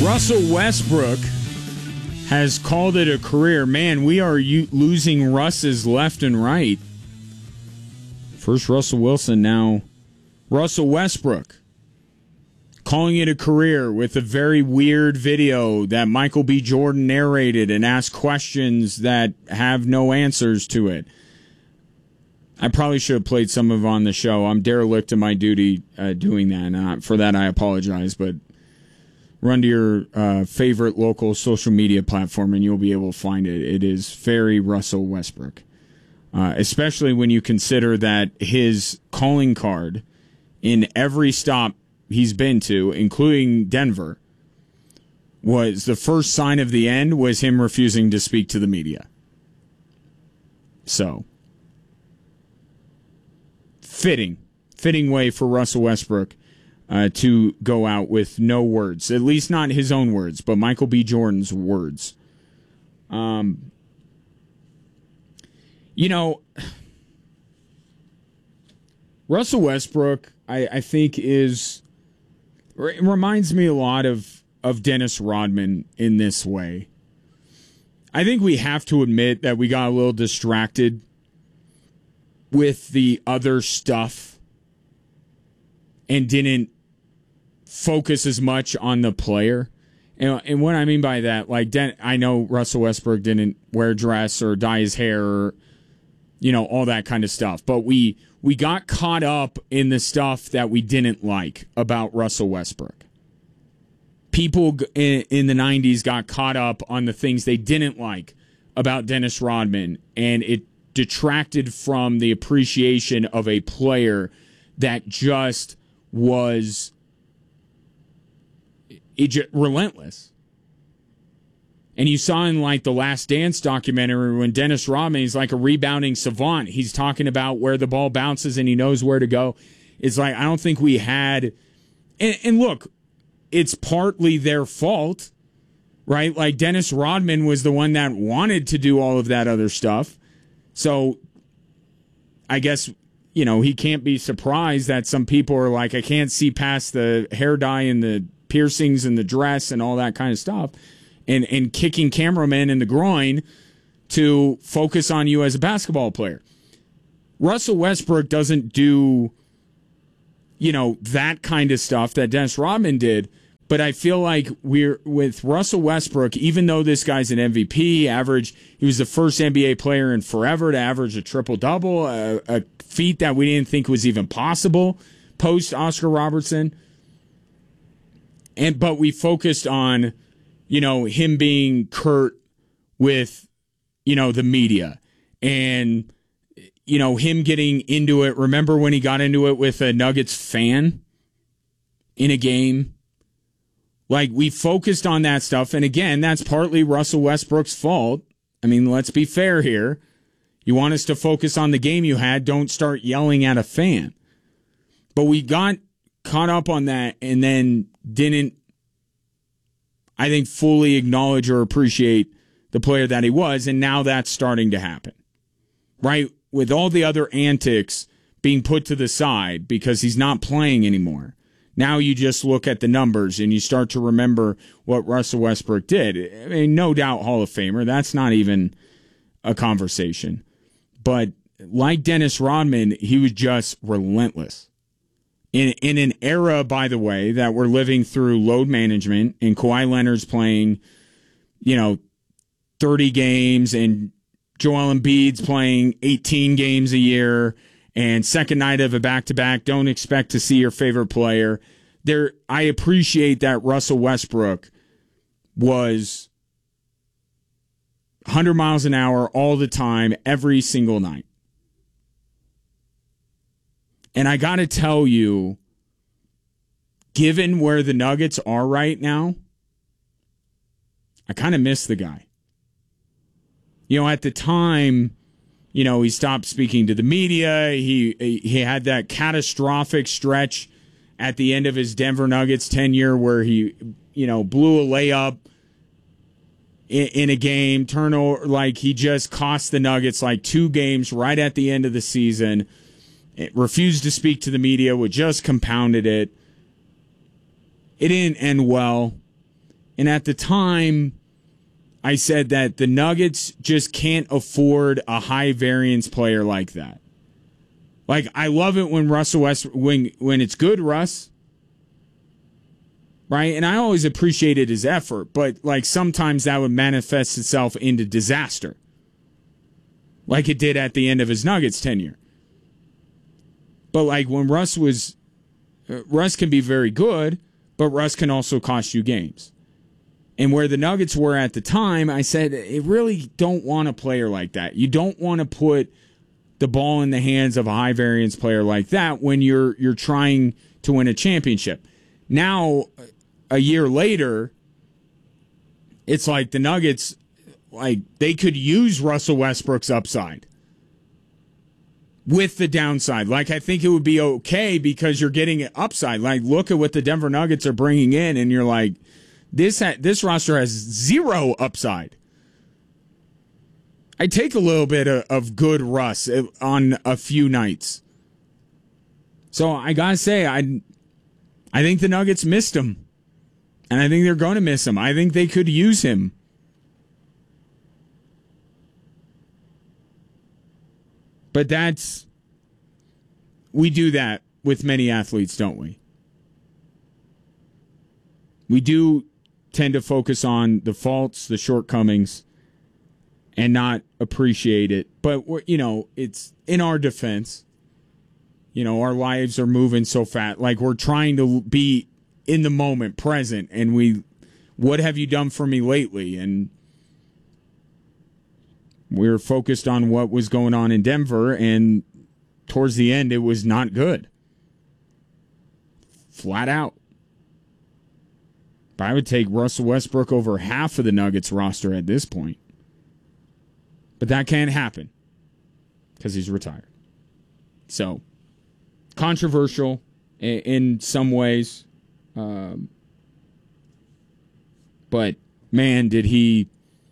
Russell Westbrook has called it a career. Man, we are losing Russes left and right. First Russell Wilson, now Russell Westbrook. Calling it a career with a very weird video that Michael B. Jordan narrated and asked questions that have no answers to it. I probably should have played some of it on the show. I'm derelict in my duty doing that. For that, I apologize, but run to your favorite local social media platform and you'll be able to find it. It is very Russell Westbrook, especially when you consider that his calling card in every stop he's been to, including Denver, was the first sign of the end was him refusing to speak to the media. So, fitting way for Russell Westbrook to go out with no words, at least not his own words, but Michael B. Jordan's words. Russell Westbrook, I think, reminds me a lot of Dennis Rodman in this way. I think we have to admit that we got a little distracted with the other stuff and didn't focus as much on the player. And what I mean by that, I know Russell Westbrook didn't wear a dress or dye his hair or, all that kind of stuff. But we got caught up in the stuff that we didn't like about Russell Westbrook. People in the 90s got caught up on the things they didn't like about Dennis Rodman, and it detracted from the appreciation of a player that just was relentless. And you saw in the Last Dance documentary when Dennis Rodman is like a rebounding savant. He's talking about where the ball bounces and he knows where to go. It's I don't think we had, and look, it's partly their fault, right? Dennis Rodman was the one that wanted to do all of that other stuff. So I guess, he can't be surprised that some people are I can't see past the hair dye and the piercings and the dress and all that kind of stuff. And kicking cameramen in the groin to focus on you as a basketball player. Russell Westbrook doesn't do, that kind of stuff that Dennis Rodman did. But I feel like we're with Russell Westbrook, even though this guy's an MVP, he was the first NBA player in forever to average a triple-double, a feat that we didn't think was even possible post Oscar Robertson. But we focused on him being curt with, the media and, him getting into it. Remember when he got into it with a Nuggets fan in a game? We focused on that stuff. And again, that's partly Russell Westbrook's fault. I mean, let's be fair here. You want us to focus on the game you had. Don't start yelling at a fan. But we got caught up on that and then didn't, I think, fully acknowledge or appreciate the player that he was, and now that's starting to happen, right? With all the other antics being put to the side because he's not playing anymore. Now you just look at the numbers and you start to remember what Russell Westbrook did. I mean, no doubt Hall of Famer. That's not even a conversation. But like Dennis Rodman, he was just relentless. In an era, by the way, that we're living through load management and Kawhi Leonard's playing, 30 games and Joel Embiid's playing 18 games a year and second night of a back-to-back, don't expect to see your favorite player. I appreciate that Russell Westbrook was 100 miles an hour all the time, every single night. And I got to tell you, given where the Nuggets are right now, I kind of miss the guy. At the time, he stopped speaking to the media. He had that catastrophic stretch at the end of his Denver Nuggets tenure where he, blew a layup in a game, turnover, he just cost the Nuggets 2 games right at the end of the season. It refused to speak to the media, which just compounded it. It didn't end well. And at the time, I said that the Nuggets just can't afford a high variance player like that. Like, I love it when Russell Westbrook, when it's good, Russ, right? And I always appreciated his effort, but like sometimes that would manifest itself into disaster, like it did at the end of his Nuggets tenure. But like when Russ can be very good, but Russ can also cost you games. And where the Nuggets were at the time, I said, you really don't want a player like that. You don't want to put the ball in the hands of a high variance player like that when you're trying to win a championship. Now, a year later, it's like the Nuggets, like they could use Russell Westbrook's upside with the downside. Like, I think it would be okay because you're getting an upside. Like, look at what the Denver Nuggets are bringing in, and you're like, this roster has zero upside. I take a little bit of good Russ on a few nights. So I gotta say, I think the Nuggets missed him, and I think they're going to miss him. I think they could use him. But we do that with many athletes, don't we? We do tend to focus on the faults, the shortcomings, and not appreciate it. But, it's in our defense. Our lives are moving so fast. Like, we're trying to be in the moment, present, and what have you done for me lately? And we're focused on what was going on in Denver, and towards the end, it was not good. Flat out. But I would take Russell Westbrook over half of the Nuggets roster at this point. But that can't happen because he's retired. So, controversial in some ways. But, man, did he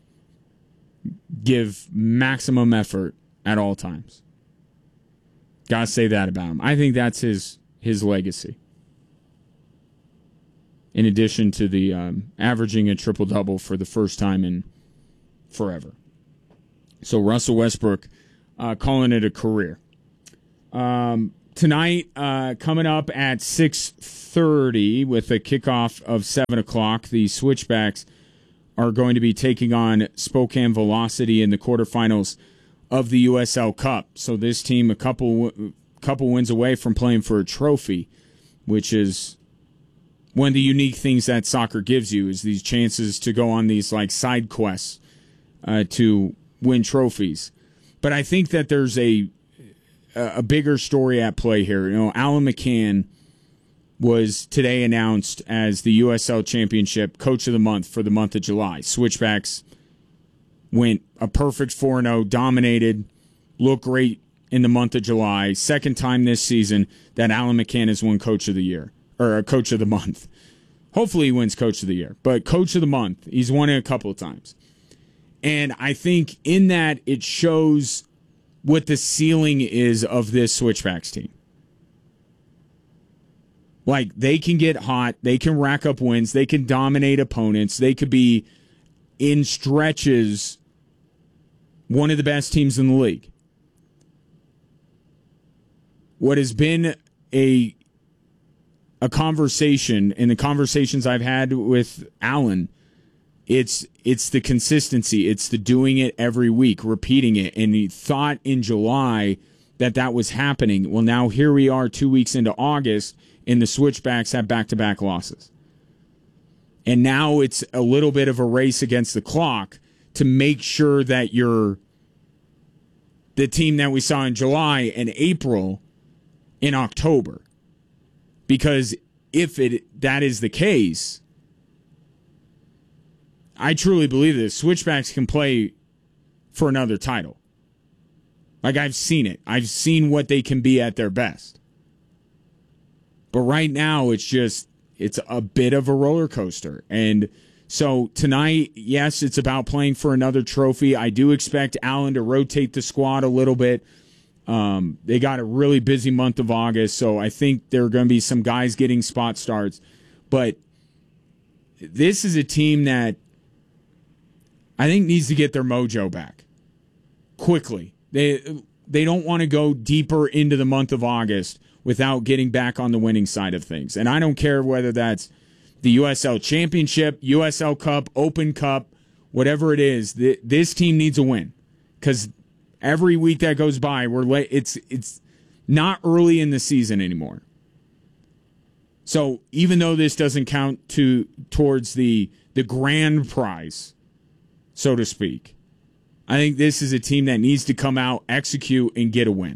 give maximum effort at all times. Gotta say that about him. I think that's his legacy. In addition to the averaging a triple-double for the first time in forever. So Russell Westbrook calling it a career. Tonight, coming up at 6:30 with a kickoff of 7 o'clock, the Switchbacks are going to be taking on Spokane Velocity in the quarterfinals of the USL Cup. So this team a couple wins away from playing for a trophy, which is one of the unique things that soccer gives you, is these chances to go on these like side quests to win trophies. But I think that there's a bigger story at play here. Alan McCann was today announced as the USL Championship Coach of the Month for the month of July. Switchbacks went a perfect 4-0, dominated, looked great in the month of July. Second time this season that Alan McCann has won Coach of the Year, or Coach of the Month. Hopefully he wins Coach of the Year, but Coach of the Month, he's won it a couple of times. And I think in that it shows what the ceiling is of this Switchbacks team. Like, they can get hot, they can rack up wins, they can dominate opponents, they could be, in stretches, one of the best teams in the league. What has been a conversation, in the conversations I've had with Alan, it's the consistency, it's the doing it every week, repeating it. And he thought in July that was happening. Well, now here we are 2 weeks into August, and the Switchbacks have back-to-back losses. And now it's a little bit of a race against the clock to make sure that you're the team that we saw in July and April in October. Because if that is the case, I truly believe this. Switchbacks can play for another title. Like, I've seen it. I've seen what they can be at their best. But right now, it's a bit of a roller coaster. And so tonight, yes, it's about playing for another trophy. I do expect Allen to rotate the squad a little bit. They got a really busy month of August, so I think there are going to be some guys getting spot starts. But this is a team that I think needs to get their mojo back quickly. They don't want to go deeper into the month of August without getting back on the winning side of things. And I don't care whether that's the USL Championship, USL Cup, Open Cup, whatever it is. This team needs a win, because every week that goes by, it's not early in the season anymore. So even though this doesn't count towards the grand prize, so to speak, I think this is a team that needs to come out, execute, and get a win.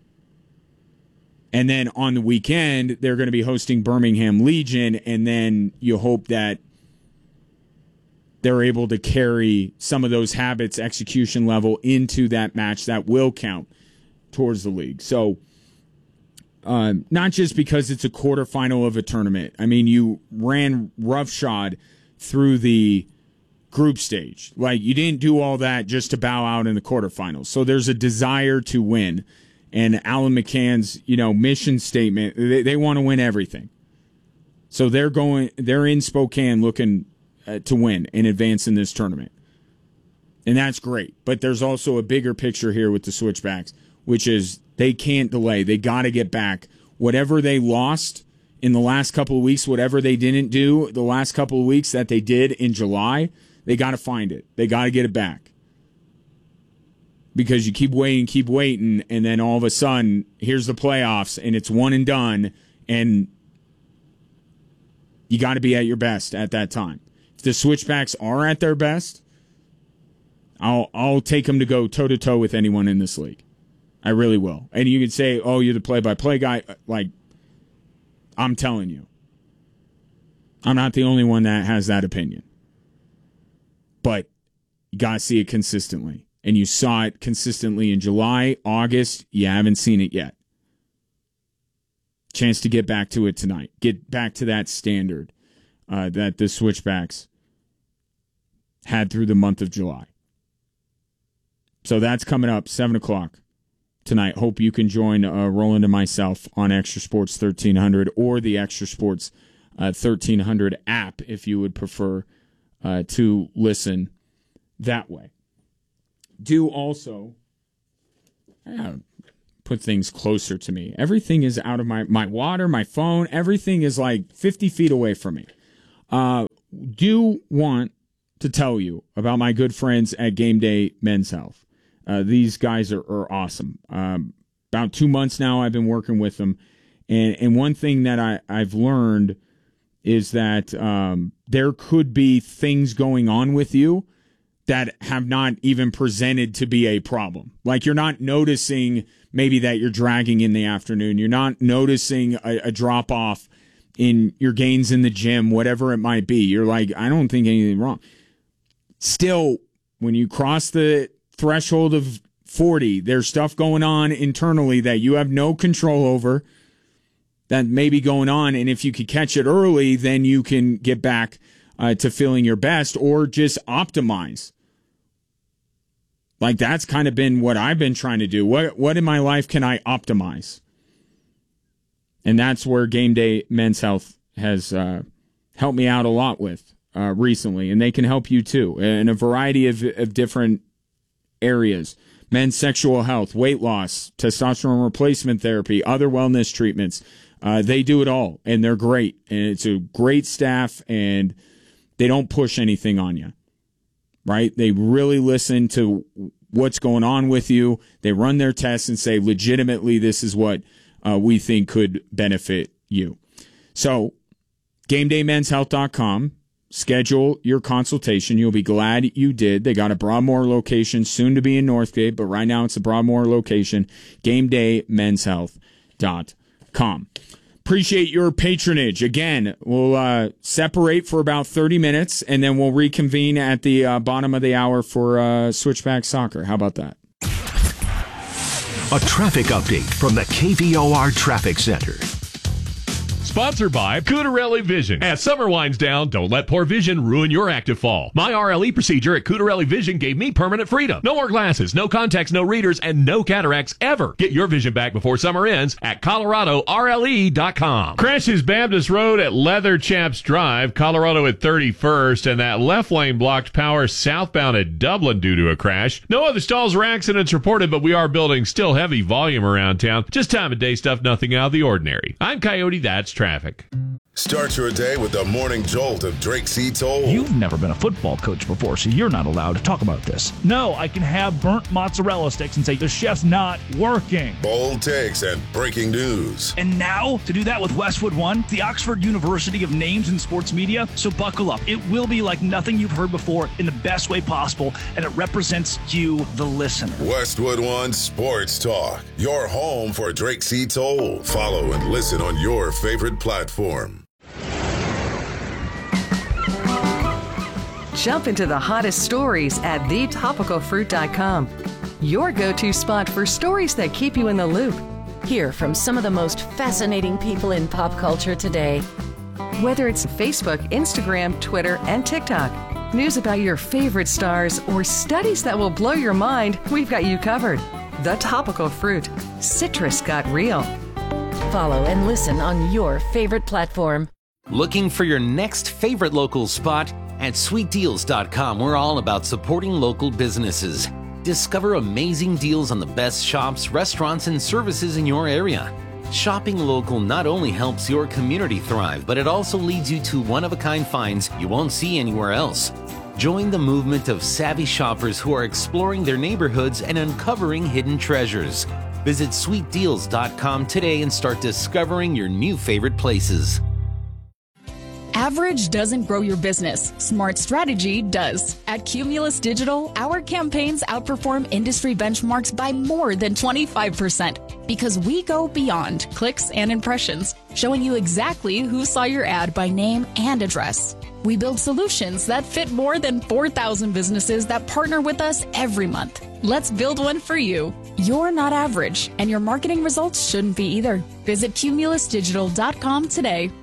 And then on the weekend, they're going to be hosting Birmingham Legion, and then you hope that they're able to carry some of those habits, execution level, into that match that will count towards the league. So not just because it's a quarterfinal of a tournament. I mean, you ran roughshod through the group stage. Like, you didn't do all that just to bow out in the quarterfinals. So there's a desire to win. And Alan McCann's, mission statement, they want to win everything. So they're in Spokane looking to win and advance in this tournament. And that's great. But there's also a bigger picture here with the Switchbacks, which is they can't delay. They got to get back. Whatever they lost in the last couple of weeks, whatever they didn't do the last couple of weeks that they did in July, they got to find it. They got to get it back. Because you keep waiting, and then all of a sudden, here's the playoffs, and it's one and done, and you got to be at your best at that time. If the Switchbacks are at their best, I'll take them to go toe-to-toe with anyone in this league. I really will. And you could say, oh, you're the play-by-play guy. Like, I'm telling you. I'm not the only one that has that opinion. But you got to see it consistently. And you saw it consistently in July, August. You haven't seen it yet. Chance to get back to it tonight. Get back to that standard that the Switchbacks had through the month of July. So that's coming up, 7 o'clock tonight. Hope you can join Roland and myself on Extra Sports 1300 or the Extra Sports 1300 app if you would prefer to listen that way. Do also put things closer to me. Everything is out of my water, my phone. Everything is like 50 feet away from me. Do want to tell you about my good friends at Game Day Men's Health. These guys are awesome. About 2 months now I've been working with them. And one thing that I've learned is that there could be things going on with you that have not even presented to be a problem. Like, you're not noticing maybe that you're dragging in the afternoon. You're not noticing a drop-off in your gains in the gym, whatever it might be. You're like, I don't think anything wrong. Still, when you cross the threshold of 40, there's stuff going on internally that you have no control over that may be going on. And if you could catch it early, then you can get back to feeling your best, or just optimize. Like, that's kind of been what I've been trying to do. What in my life can I optimize? And that's where Game Day Men's Health has helped me out a lot with recently. And they can help you too in a variety of different areas. Men's sexual health, weight loss, testosterone replacement therapy, other wellness treatments. They do it all, and they're great. And it's a great staff, and they don't push anything on you, right? They really listen to what's going on with you. They run their tests and say, legitimately, this is what we think could benefit you. So, GameDayMen'sHealth.com. Schedule your consultation. You'll be glad you did. They got a Broadmoor location, soon to be in Northgate, but right now it's a Broadmoor location. GameDayMen'sHealth.com. Appreciate your patronage. Again, we'll separate for about 30 minutes, and then we'll reconvene at the bottom of the hour for Switchback Soccer. How about that? A traffic update from the KVOR Traffic Center. sponsored by Cutarelli Vision. As summer winds down, don't let poor vision ruin your active fall. My RLE procedure at Cutarelli Vision gave me permanent freedom. No more glasses, no contacts, no readers, and no cataracts ever. Get your vision back before summer ends at ColoradoRLE.com. Crashes Baptist Road at Leather Chaps Drive, Colorado at 31st, and that left lane blocked power southbound at Dublin due to a crash. No other stalls or accidents reported, but we are building still heavy volume around town. Just time of day stuff, nothing out of the ordinary. I'm Coyote, that's traffic. Start your day with the morning jolt of Drake C. Toll. You've never been a football coach before, so you're not allowed to talk about this. No, I can have burnt mozzarella sticks and say the chef's not working. Bold takes and breaking news. And now, to do that with Westwood One, the Oxford University of Names in Sports Media. So buckle up. It will be like nothing you've heard before in the best way possible, and it represents you, the listener. Westwood One Sports Talk, your home for Drake C. Toll. Follow and listen on your favorite platform. Jump into the hottest stories at thetopicalfruit.com. Your go-to spot for stories that keep you in the loop. Hear from some of the most fascinating people in pop culture today. Whether it's Facebook, Instagram, Twitter, and TikTok, news about your favorite stars, or studies that will blow your mind, we've got you covered. The Topical Fruit. Citrus got real. Follow and listen on your favorite platform. Looking for your next favorite local spot? At sweetdeals.com, we're all about supporting local businesses. Discover amazing deals on the best shops, restaurants, and services in your area. Shopping local not only helps your community thrive, but it also leads you to one-of-a-kind finds you won't see anywhere else. Join the movement of savvy shoppers who are exploring their neighborhoods and uncovering hidden treasures. Visit sweetdeals.com today and start discovering your new favorite places. Average doesn't grow your business. Smart strategy does. At Cumulus Digital, our campaigns outperform industry benchmarks by more than 25% because we go beyond clicks and impressions, showing you exactly who saw your ad by name and address. We build solutions that fit more than 4,000 businesses that partner with us every month. Let's build one for you. You're not average, and your marketing results shouldn't be either. Visit cumulusdigital.com today.